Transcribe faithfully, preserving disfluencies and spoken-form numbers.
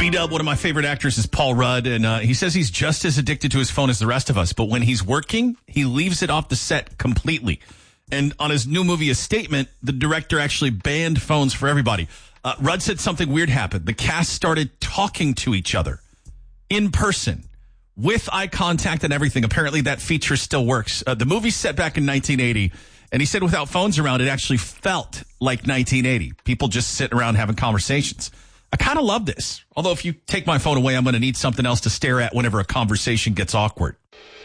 B-Dub, one of my favorite actors, is Paul Rudd, and uh, he says he's just as addicted to his phone as the rest of us, but when he's working, he leaves it off the set completely. And on his new movie, A Statement, the director actually banned phones for everybody. Uh, Rudd said something weird happened. The cast started talking to each other in person with eye contact and everything. Apparently, that feature still works. Uh, the movie's set back in nineteen eighty, and he said without phones around, it actually felt like nineteen eighty. People just sitting around having conversations. I kind of love this. Although if you take my phone away, I'm going to need something else to stare at whenever a conversation gets awkward.